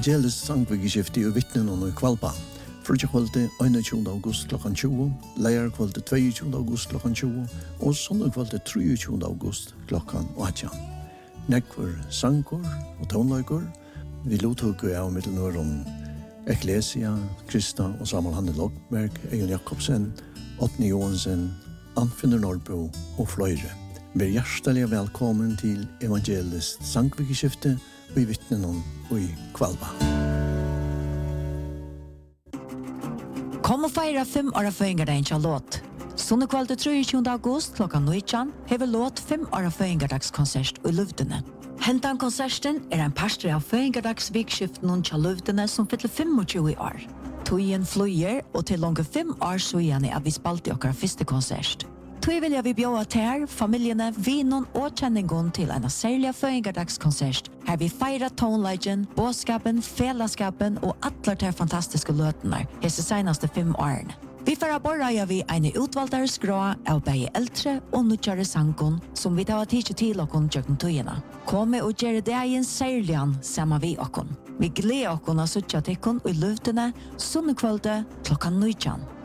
Evangelisk sangvikeskifte og vittnen og kvalpa. Frutjekvalde 21. august klokkan 20, leierkvalde 22. august klokkan 20 og søndagkvalde 23. august klokkan 18. Nekvar sankor og tonlaikor. Vi lotog av middelnåren Ecclesia, Krista og Samuel Hanne Logberg, Egon Jakobsen, Otni Johansen, Anfinder Nordbro og fløyre. Vær hjertelig velkommen til Evangelisk sangvikeskifte og i vittnen og i kvalpa. Kom og feira 5 år føyngardagen til låt. Sunnekvalde 23. august klokkan 19 hever låt 5 år føyngardagskonsert i Luvdene. Hentan konserten en pastor av føyngardagsvikskiften til Luvdene som fyller 25 år. Tøyen fløyer og til langt 5 år siden er vi spalte okkar første konsert. Tøy vil jeg vi bjøa til familiene, vinen og kjenningen til en særlig føyngardagskonsert. Her vi feirer tonleggen, båtskapen, fellesskapen og alle de fantastiske løtene hese seneste 5 årene. Vi får borra vi en utvalgtere skrå av begge eldre og nødgjøre sangen som vi tar tid til åkken tjøkken tøyene. Kom og gjøre det en særlig sammen vi åkken. Vi gleder åkken av suttja tikkun i Luvdene, sunnekvalde klokkan 19.